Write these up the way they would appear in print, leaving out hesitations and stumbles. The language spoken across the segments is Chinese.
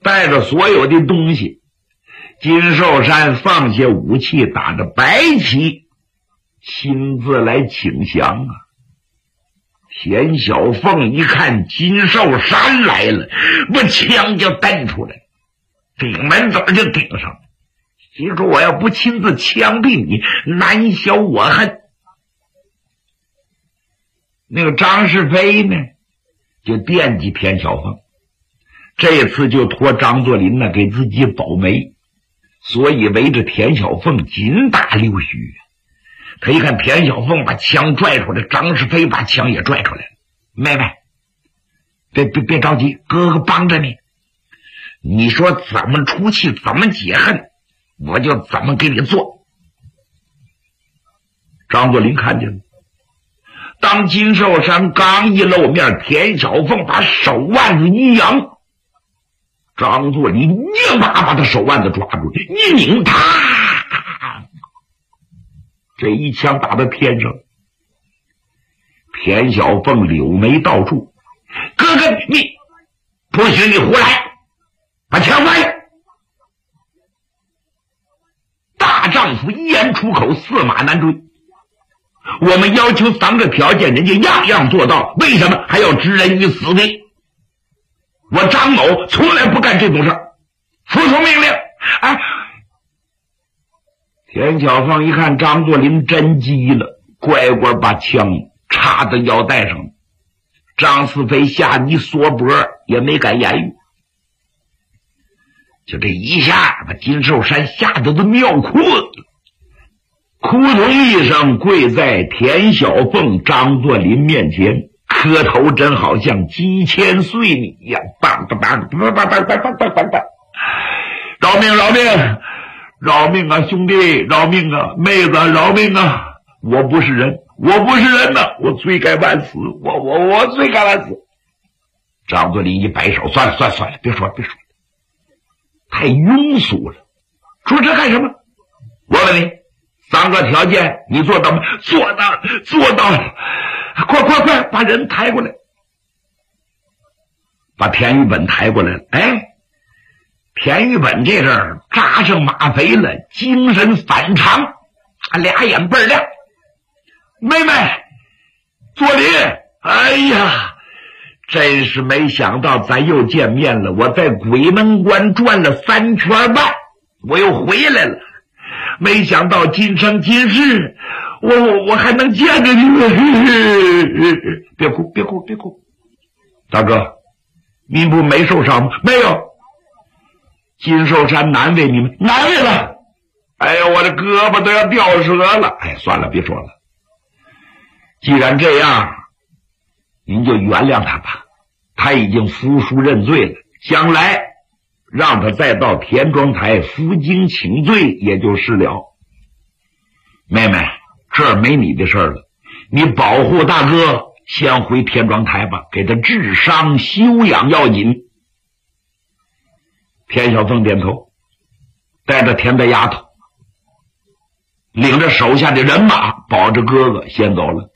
带着所有的东西，金寿山放下武器，打着白旗，亲自来请降啊！田小凤一看金寿山来了，把枪就蹬出来，顶门子就顶上了。你说我要不亲自枪毙你，难消我恨。那个张世飞呢，就惦记田小凤，这次就托张作霖呢给自己保媒，所以围着田小凤紧打溜须。他一看田小凤把枪拽出来，张世飞把枪也拽出来了。妹妹，别着急，哥哥帮着你。你说怎么出气，怎么解恨，我就怎么给你做。张作霖看见了，当金寿山刚一露面，田小凤把手腕子一扬，张作霖一把把他手腕子抓住，一拧，他这一枪打到天上。田小凤柳眉倒竖，哥哥你不许你胡来，把枪放下。大丈夫一言出口，驷马难追。我们要求3个条件，人家样样做到，为什么还要置人于死地？我张某从来不干这种事儿，服从命令。哎，田小凤一看张作霖真急了，乖乖把枪插到腰带上。张四飞吓得一缩脖，也没敢言语。就这一下把金寿山吓得都尿裤子，扑通一声跪在田小凤、张作霖面前，磕头真好像鸡千岁米一样，梆梆梆梆梆梆梆梆梆梆梆，饶命饶命饶命啊兄弟，饶命啊妹子，饶命啊！我不是人，我不是人呐，我罪该万死，我罪该万死。张作霖一摆手，算了，别说了，太庸俗了，说这干什么？我问你，3个条件你做到吗？做到了。快把人抬过来，把田玉本抬过来了。哎，田玉本这阵儿扎上吗啡了，精神反常，俩眼倍儿亮。妹妹，作霖，哎呀，真是没想到咱又见面了。我在鬼门关转了3圈半，我又回来了。没想到今生今世，我还能见着你。别哭，大哥，您不没受伤吗？没有。金寿山难为你们，难为了。哎呀，我的胳膊都要掉折了。哎，算了，别说了。既然这样，您就原谅他吧，他已经服输认罪了，将来让他再到田庄台负荆请罪也就是了。妹妹，这儿没你的事了，你保护大哥，先回田庄台吧，给他治伤休养要紧。田小凤点头，带着田大丫头，领着手下的人马，保着哥哥先走了。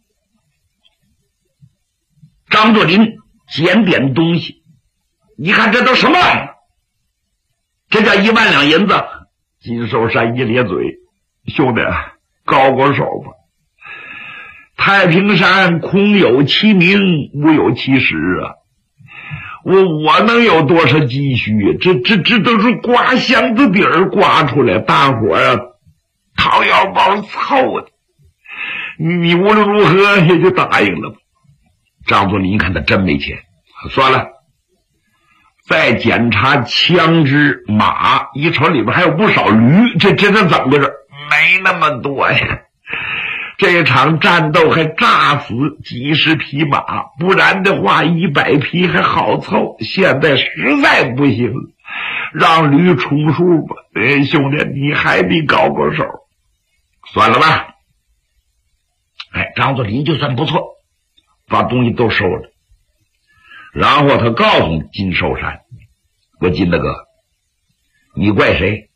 张作霖捡点东西，你看这都什么玩意儿？这叫1万两银子。金寿山一咧嘴，兄弟，高手吧。太平山空有其名，无有其实啊。我能有多少积蓄？这都是刮箱子底儿刮出来，大伙啊掏腰包凑的。你无论如何也就答应了吧。张作霖一看他真没钱，算了，再检查枪支马，一瞅里边还有不少驴，这怎么回事？没那么多呀。这场战斗还炸死几十匹马，不然的话100匹还好凑，现在实在不行了，让驴充数吧。哎，兄弟，你还得搞手，算了吧。哎，张作霖就算不错，把东西都收了，然后他告诉金寿山，我金大哥，你怪谁？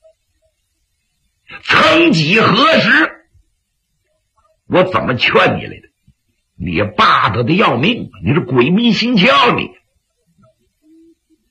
曾几何时我怎么劝你来的？你霸道的要命，你是鬼迷心窍，你